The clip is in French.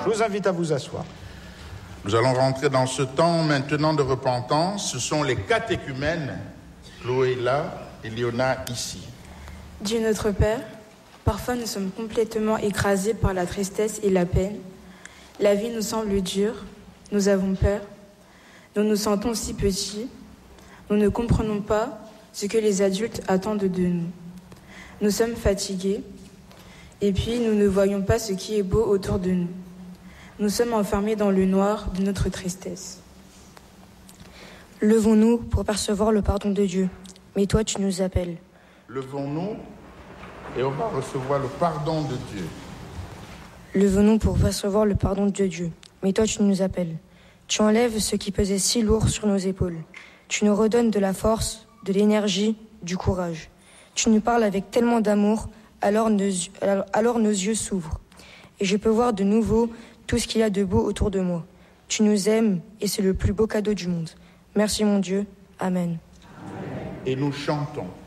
Je vous invite à vous asseoir. Nous allons rentrer dans ce temps maintenant de repentance. Ce sont les catéchumènes, Chloé là et Léona ici. Dieu notre Père, parfois nous sommes complètement écrasés par la tristesse et la peine. La vie nous semble dure, nous avons peur, nous nous sentons si petits, nous ne comprenons pas ce que les adultes attendent de nous. Nous sommes fatigués, et puis nous ne voyons pas ce qui est beau autour de nous. Nous sommes enfermés dans le noir de notre tristesse. Levons-nous pour percevoir le pardon de Dieu, mais toi tu nous appelles. Levons-nous et on va recevoir le pardon de Dieu. Levons-nous pour recevoir le pardon de Dieu, mais toi tu nous appelles. Tu enlèves ce qui pesait si lourd sur nos épaules. Tu nous redonnes de la force, de l'énergie, du courage. Tu nous parles avec tellement d'amour, alors nos yeux s'ouvrent. Et je peux voir de nouveau tout ce qu'il y a de beau autour de moi. Tu nous aimes et c'est le plus beau cadeau du monde. Merci mon Dieu. Amen. Et nous chantons.